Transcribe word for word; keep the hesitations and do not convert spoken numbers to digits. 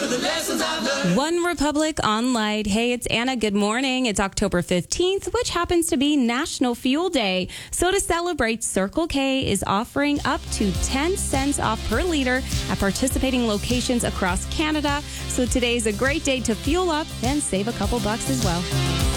the lessons I've learned. One Republic on Light. Hey, it's Anna. Good morning. It's October fifteenth, which happens to be National Fuel Day. So to celebrate, Circle K is offering up to ten cents off per liter at participating locations across Canada. So today's a great day to fuel up and save a couple bucks as well.